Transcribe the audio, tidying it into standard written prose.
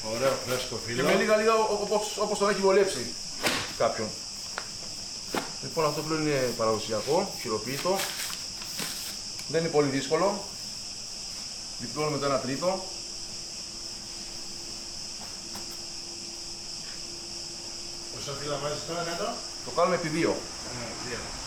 Ωραίο, φρέσκο φύλλο. Και με λίγα όπως τον έχει βολέψει κάποιον. Λοιπόν, αυτό πλέον είναι παραδοσιακό, χειροποίητο. Δεν είναι πολύ δύσκολο. Διπλώνουμε το 1/3. Πόσα φύλλα βάζεις τώρα κάτω? Το κάνουμε επί 2.